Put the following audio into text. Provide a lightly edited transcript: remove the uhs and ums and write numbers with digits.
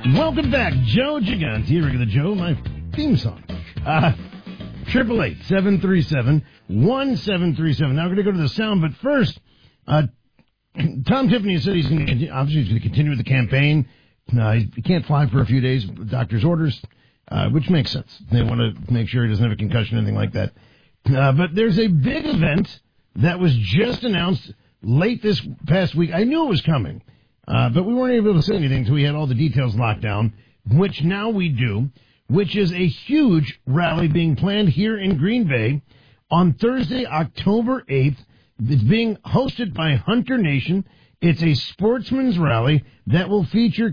Welcome back, Joe Gigante, regular Joe, my theme song. 888-737-1737. Now we're going to go to the sound, but first, Tom Tiffany said he's going to continue with the campaign. He can't fly for a few days, doctor's orders, which makes sense. They want to make sure he doesn't have a concussion or anything like that. But there's a big event that was just announced late this past week. I knew it was coming. But we weren't able to say anything until we had all the details locked down, which now we do, which is a huge rally being planned here in Green Bay on Thursday, October 8th. It's being hosted by Hunter Nation. It's a sportsman's rally that will feature